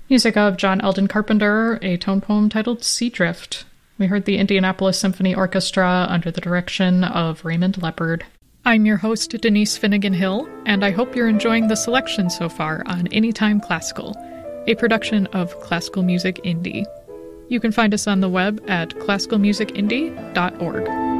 Music of John Eldon Carpenter, a tone poem titled Sea Drift. We heard the Indianapolis Symphony Orchestra under the direction of Raymond Leppard. I'm your host, Denise Finnegan Hill, and I hope you're enjoying the selection so far on Anytime Classical, a production of Classical Music Indie. You can find us on the web at classicalmusicindie.org.